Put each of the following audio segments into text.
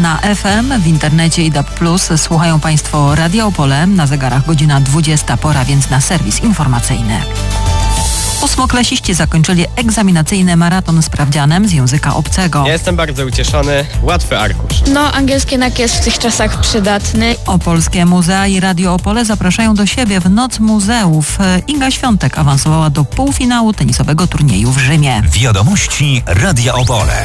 Na FM, w internecie i DAB+, słuchają Państwo Radia Opole. Na zegarach godzina 20, pora więc na serwis informacyjny. Ósmoklasiści zakończyli egzaminacyjny maraton sprawdzianem z języka obcego. Ja jestem bardzo ucieszony. Łatwy arkusz. Angielski jednak jest w tych czasach przydatny. Opolskie Muzea i Radio Opole zapraszają do siebie w Noc Muzeów. Iga Świątek awansowała do półfinału tenisowego turnieju w Rzymie. Wiadomości Radia Opole.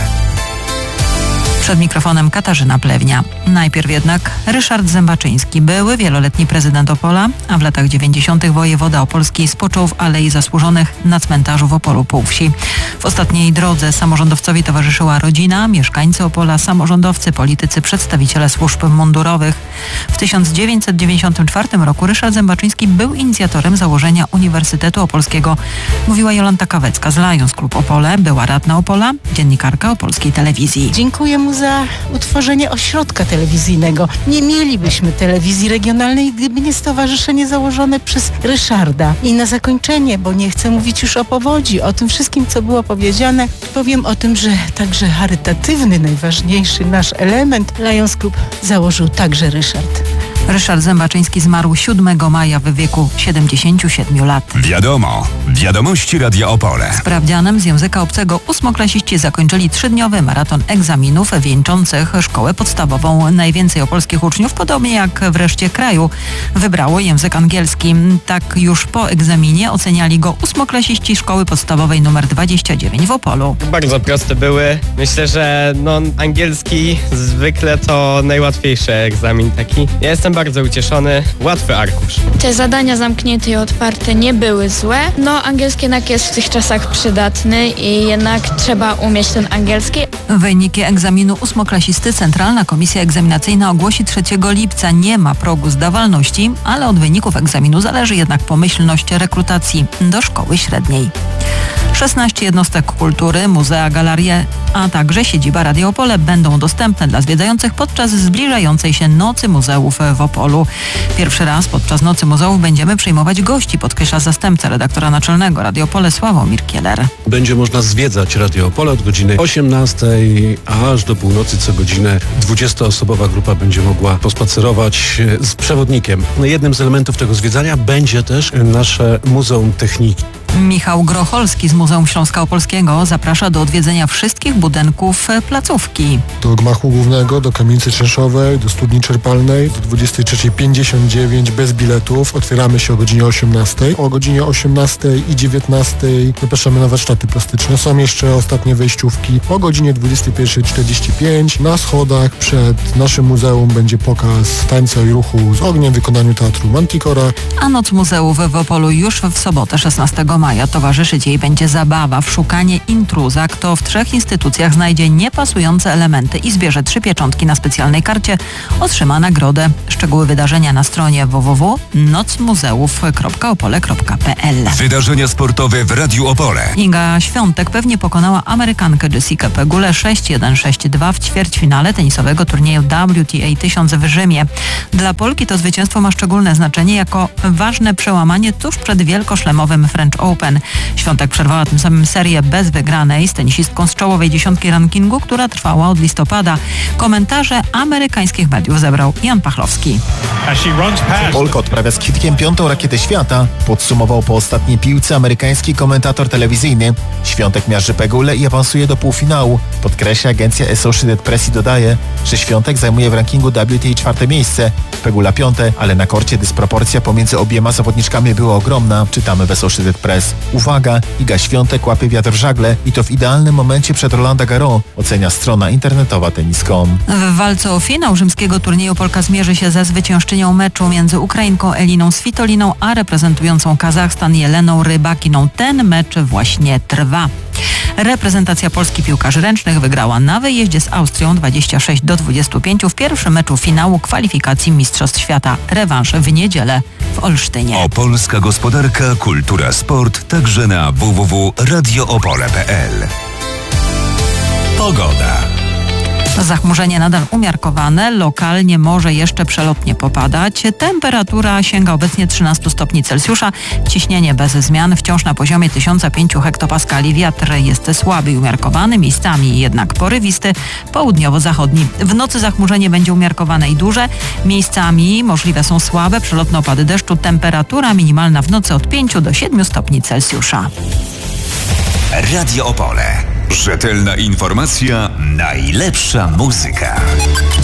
Przed mikrofonem Katarzyna Plewnia. Najpierw jednak Ryszard Zębaczyński, były wieloletni prezydent Opola, a w latach 90. wojewoda opolski spoczął w Alei Zasłużonych na cmentarzu w Opolu Półwsi. W ostatniej drodze samorządowcowi towarzyszyła rodzina, mieszkańcy Opola, samorządowcy, politycy, przedstawiciele służb mundurowych. W 1994 roku Ryszard Zębaczyński był inicjatorem założenia Uniwersytetu Opolskiego. Mówiła Jolanta Kawecka z Lions Club Opole, była radna Opola, dziennikarka Opolskiej Telewizji. Dziękuję mu za utworzenie ośrodka telewizyjnego. Nie mielibyśmy telewizji regionalnej, gdyby nie stowarzyszenie założone przez Ryszarda. I na zakończenie, bo nie chcę mówić już o powodzi, o tym wszystkim, co było powiedziane, powiem o tym, że także charytatywny, najważniejszy nasz element Lions Club założył także Ryszard. Ryszard Zębaczyński zmarł 7 maja w wieku 77 lat. Wiadomo. Wiadomości Radia Opole. Sprawdzianem z języka obcego ósmoklasiści zakończyli 3-dniowy maraton egzaminów wieńczących szkołę podstawową. Najwięcej opolskich uczniów, podobnie jak w reszcie kraju, wybrało język angielski. Tak już po egzaminie oceniali go ósmoklasiści szkoły podstawowej nr 29 w Opolu. Bardzo proste były. Myślę, że angielski zwykle to najłatwiejszy egzamin taki. Ja jestem bardzo ucieszony. Łatwy arkusz. Te zadania zamknięte i otwarte nie były złe. Angielski jednak jest w tych czasach przydatny i jednak trzeba umieć ten angielski. Wyniki egzaminu ósmoklasisty Centralna Komisja Egzaminacyjna ogłosi 3 lipca. Nie ma progu zdawalności, ale od wyników egzaminu zależy jednak pomyślność rekrutacji do szkoły średniej. 16 jednostek kultury, muzea, galerie, a także siedziba Radia Opole będą dostępne dla zwiedzających podczas zbliżającej się Nocy Muzeów w Opolu. Pierwszy raz podczas Nocy Muzeów będziemy przyjmować gości, podkreśla zastępca redaktora naczelnego Radia Opole Sławomir Kieler. Będzie można zwiedzać Radio Opole od godziny 18 aż do północy co godzinę. 20-osobowa grupa będzie mogła pospacerować z przewodnikiem. Jednym z elementów tego zwiedzania będzie też nasze Muzeum Techniki. Michał Grocholski z Muzeum Śląska Opolskiego zaprasza do odwiedzenia wszystkich budynków placówki. Do gmachu głównego, do kamienicy czynszowej, do studni czerpalnej, do 23:59 bez biletów. Otwieramy się o godzinie 18. O godzinie 18 i 19 zapraszamy na warsztaty plastyczne. Są jeszcze ostatnie wejściówki. O godzinie 21:45 na schodach przed naszym muzeum będzie pokaz tańca i ruchu z ogniem w wykonaniu teatru Manticora. A Noc Muzeów w Opolu już w sobotę 16 maja. Towarzyszyć jej będzie zabawa w szukanie intruza. Kto w 3 instytucjach znajdzie niepasujące elementy i zbierze 3 pieczątki na specjalnej karcie, otrzyma nagrodę. Szczegóły wydarzenia na stronie www.nocmuzeów.opole.pl. Wydarzenia sportowe w Radiu Opole. Iga Świątek pewnie pokonała Amerykankę Jessikę Pegulę 6-1-6-2 w ćwierćfinale tenisowego turnieju WTA 1000 w Rzymie. Dla Polki to zwycięstwo ma szczególne znaczenie jako ważne przełamanie tuż przed wielkoszlemowym French Open. Świątek przerwała tym samym serię bez wygranej z tenisistką z czołowej 10 rankingu, która trwała od listopada. Komentarze amerykańskich mediów zebrał Jan Pachlowski. Polka odprawia z kwitkiem 5. rakietę świata. Podsumował po ostatniej piłce amerykański komentator telewizyjny. Świątek miażdży Pegulę i awansuje do półfinału. Podkreśla agencja Associated Press i dodaje, że Świątek zajmuje w rankingu WTA 4. miejsce, Pegula 5., ale na korcie dysproporcja pomiędzy obiema zawodniczkami była ogromna. Czytamy w Associated Press. Uwaga, Iga Świątek łapie wiatr w żagle i to w idealnym momencie przed Roland Garros, ocenia strona internetowa Tennis.com. W walce o finał rzymskiego turnieju Polka zmierzy się ze zwyciężczynią meczu między Ukrainką Eliną Svitoliną a reprezentującą Kazachstan Jeleną Rybakiną. Ten mecz właśnie trwa. Reprezentacja Polski piłkarzy ręcznych wygrała na wyjeździe z Austrią 26-25 w pierwszym meczu finału kwalifikacji Mistrzostw Świata. Rewanż w niedzielę w Olsztynie. Opolska gospodarka, kultura, sport także na www.radioopole.pl. Pogoda. Zachmurzenie nadal umiarkowane, lokalnie może jeszcze przelotnie popadać. Temperatura sięga obecnie 13 stopni Celsjusza, ciśnienie bez zmian, wciąż na poziomie 1005 hektopaskali. Wiatr jest słaby i umiarkowany, miejscami jednak porywisty, południowo-zachodni. W nocy zachmurzenie będzie umiarkowane i duże, miejscami możliwe są słabe przelotne opady deszczu. Temperatura minimalna w nocy od 5 do 7 stopni Celsjusza. Radio Opole. Rzetelna informacja, najlepsza muzyka.